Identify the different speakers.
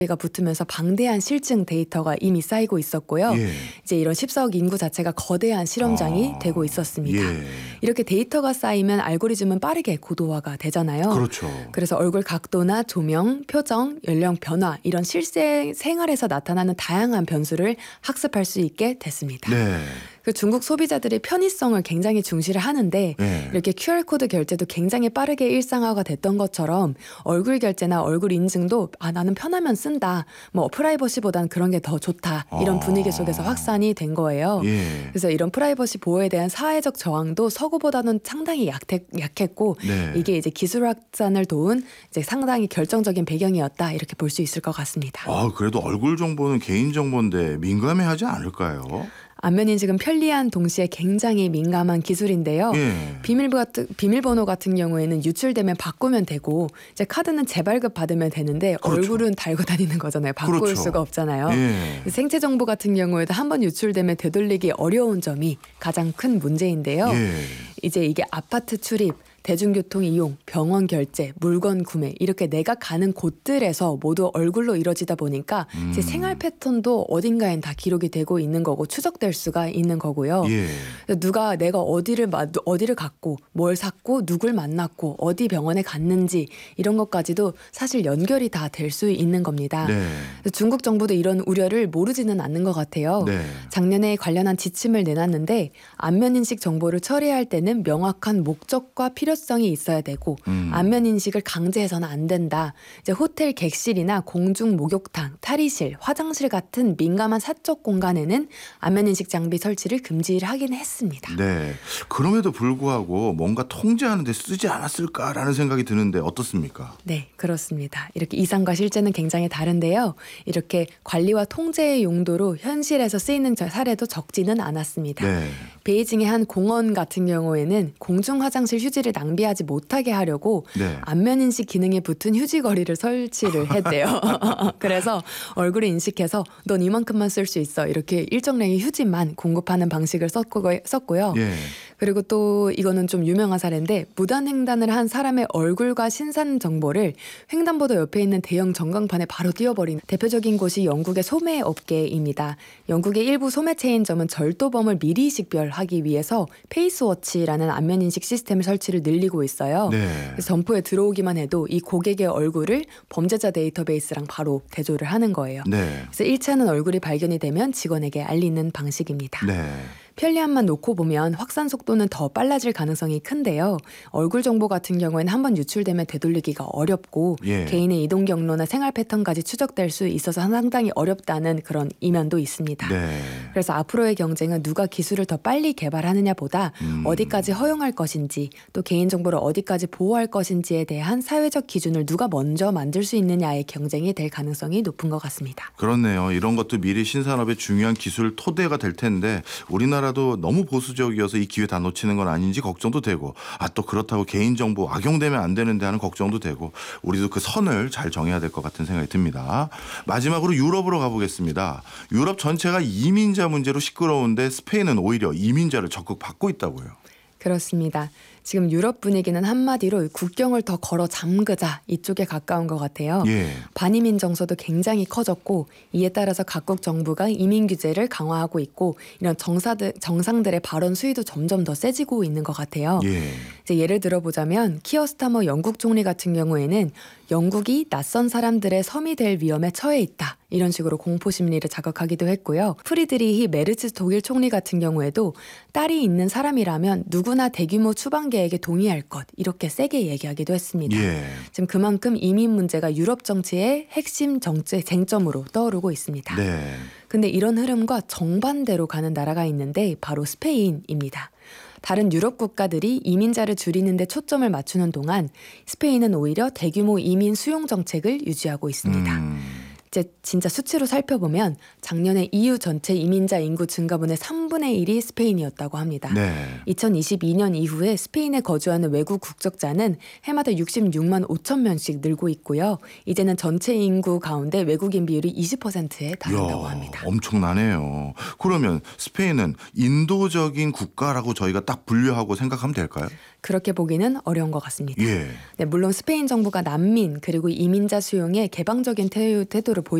Speaker 1: 가 붙으면서 방대한 실증 데이터가 이미 쌓이고 있었고요.
Speaker 2: 예.
Speaker 1: 이제 이런 14억 인구 자체가 거대한 실험장이 되고 있었습니다.
Speaker 2: 예.
Speaker 1: 이렇게 데이터가 쌓이면 알고리즘은 빠르게 고도화가 되잖아요.
Speaker 2: 그렇죠.
Speaker 1: 그래서 얼굴 각도나 조명, 표정, 연령 변화 이런 실제 생활에서 나타나는 다양한 변수를 학습할 수 있게 됐습니다.
Speaker 2: 네.
Speaker 1: 그 중국 소비자들이 편의성을 굉장히 중시를 하는데
Speaker 2: 네.
Speaker 1: 이렇게 QR코드 결제도 굉장히 빠르게 일상화가 됐던 것처럼 얼굴 결제나 얼굴 인증도 나는 편하면 쓴다. 뭐 프라이버시보단 그런 게 더 좋다. 이런 분위기 속에서 확산이 된 거예요.
Speaker 2: 예.
Speaker 1: 그래서 이런 프라이버시 보호에 대한 사회적 저항도 서구보다는 상당히 약했고
Speaker 2: 네.
Speaker 1: 이게 이제 기술 확산을 도운 이제 상당히 결정적인 배경이었다. 이렇게 볼 수 있을 것 같습니다.
Speaker 2: 그래도 얼굴 정보는 개인 정보인데 민감해하지 않을까요?
Speaker 1: 안면인식은 편리한 동시에 굉장히 민감한 기술인데요.
Speaker 2: 예.
Speaker 1: 비밀번호 같은 경우에는 유출되면 바꾸면 되고 이제 카드는 재발급 받으면 되는데
Speaker 2: 그렇죠.
Speaker 1: 얼굴은 달고 다니는 거잖아요. 바꿀
Speaker 2: 그렇죠.
Speaker 1: 수가 없잖아요.
Speaker 2: 예.
Speaker 1: 생체 정보 같은 경우에도 한번 유출되면 되돌리기 어려운 점이 가장 큰 문제인데요.
Speaker 2: 예.
Speaker 1: 이제 이게 아파트 출입, 대중교통 이용, 병원 결제, 물건 구매 이렇게 내가 가는 곳들에서 모두 얼굴로 이루어지다 보니까 제 생활 패턴도 어딘가엔 다 기록이 되고 있는 거고 추적될 수가 있는 거고요.
Speaker 2: 예.
Speaker 1: 내가 어디를 갔고 뭘 샀고 누굴 만났고 어디 병원에 갔는지 이런 것까지도 사실 연결이 다 될 수 있는 겁니다.
Speaker 2: 네.
Speaker 1: 중국 정부도 이런 우려를 모르지는 않는 것 같아요.
Speaker 2: 네.
Speaker 1: 작년에 관련한 지침을 내놨는데 안면인식 정보를 처리할 때는 명확한 목적과 필요성이 있어야 되고 안면인식을 강제해서는 안 된다. 이제 호텔 객실이나 공중 목욕탕, 탈의실, 화장실 같은 민감한 사적 공간에는 안면인식 장비 설치를 금지하긴 했습니다.
Speaker 2: 네. 그럼에도 불구하고 뭔가 통제하는 데 쓰지 않았을까라는 생각이 드는데 어떻습니까?
Speaker 1: 네, 그렇습니다. 이렇게 이상과 실제는 굉장히 다른데요. 이렇게 관리와 통제의 용도로 현실에서 쓰이는 사례도 적지는 않았습니다.
Speaker 2: 네.
Speaker 1: 베이징의 한 공원 같은 경우에는 공중 화장실 휴지를 낭비하지 못하게 하려고
Speaker 2: 네.
Speaker 1: 안면인식 기능에 붙은 휴지거리를 설치를 했대요. 그래서 얼굴을 인식해서 넌 이만큼만 쓸 수 있어. 이렇게 일정량의 휴지만 공급하는 방식을 썼고요.
Speaker 2: 예.
Speaker 1: 그리고 또 이거는 좀 유명한 사례인데 무단횡단을 한 사람의 얼굴과 신상 정보를 횡단보도 옆에 있는 대형 전광판에 바로 띄워버린 대표적인 곳이 영국의 소매 업계입니다. 영국의 일부 소매 체인점은 절도범을 미리 식별하기 위해서 페이스워치라는 안면인식 시스템 설치를 늘리고 있어요.
Speaker 2: 네.
Speaker 1: 그래서 점포에 들어오기만 해도 이 고객의 얼굴을 범죄자 데이터베이스랑 바로 대조를 하는 거예요.
Speaker 2: 네.
Speaker 1: 그래서 잃지 않은 얼굴이 발견이 되면 직원에게 알리는 방식입니다.
Speaker 2: 네.
Speaker 1: 편리함만 놓고 보면 확산 속도는 더 빨라질 가능성이 큰데요. 얼굴 정보 같은 경우에는 한번 유출되면 되돌리기가 어렵고
Speaker 2: 예.
Speaker 1: 개인의 이동 경로나 생활 패턴까지 추적될 수 있어서 상당히 어렵다는 그런 이면도 있습니다.
Speaker 2: 네.
Speaker 1: 그래서 앞으로의 경쟁은 누가 기술을 더 빨리 개발하느냐보다 어디까지 허용할 것인지 또 개인정보를 어디까지 보호할 것인지에 대한 사회적 기준을 누가 먼저 만들 수 있느냐의 경쟁이 될 가능성이 높은 것 같습니다.
Speaker 2: 그렇네요. 이런 것도 미래 신산업의 중요한 기술 토대가 될 텐데 우리나라도 너무 보수적이어서 이 기회 다 놓치는 건 아닌지 걱정도 되고 또 그렇다고 개인정보 악용되면 안 되는데 하는 걱정도 되고 우리도 그 선을 잘 정해야 될 것 같은 생각이 듭니다. 마지막으로 유럽으로 가보겠습니다. 유럽 전체가 이민자 문제로 시끄러운데 스페인은 오히려 이민자를 적극 받고 있다고요.
Speaker 1: 그렇습니다. 지금 유럽 분위기는 한마디로 국경을 더 걸어 잠그자 이쪽에 가까운 것 같아요.
Speaker 2: 예.
Speaker 1: 반이민 정서도 굉장히 커졌고 이에 따라서 각국 정부가 이민 규제를 강화하고 있고 이런 정상들의 발언 수위도 점점 더 세지고 있는 것 같아요.
Speaker 2: 예.
Speaker 1: 이제 예를 들어보자면 키어 스타머 영국 총리 같은 경우에는 영국이 낯선 사람들의 섬이 될 위험에 처해 있다. 이런 식으로 공포 심리를 자극하기도 했고요. 프리드리히 메르츠 독일 총리 같은 경우에도 딸이 있는 사람이라면 누구나 대규모 추방 계획에 동의할 것 이렇게 세게 얘기하기도 했습니다.
Speaker 2: 예.
Speaker 1: 지금 그만큼 이민 문제가 유럽 정치의 핵심 쟁점으로 떠오르고 있습니다.
Speaker 2: 네.
Speaker 1: 근데 이런 흐름과 정반대로 가는 나라가 있는데 바로 스페인입니다. 다른 유럽 국가들이 이민자를 줄이는 데 초점을 맞추는 동안 스페인은 오히려 대규모 이민 수용 정책을 유지하고 있습니다. 이제 진짜 수치로 살펴보면 작년에 EU 전체 이민자 인구 증가분의 3분의 1이 스페인이었다고 합니다.
Speaker 2: 네.
Speaker 1: 2022년 이후에 스페인에 거주하는 외국 국적자는 해마다 66만 5천 명씩 늘고 있고요. 이제는 전체 인구 가운데 외국인 비율이 20%에 달한다고 합니다.
Speaker 2: 엄청나네요. 그러면 스페인은 인도적인 국가라고 저희가 딱 분류하고 생각하면 될까요?
Speaker 1: 그렇게 보기는 어려운 것 같습니다.
Speaker 2: 예.
Speaker 1: 네, 물론 스페인 정부가 난민 그리고 이민자 수용에 개방적인 태도를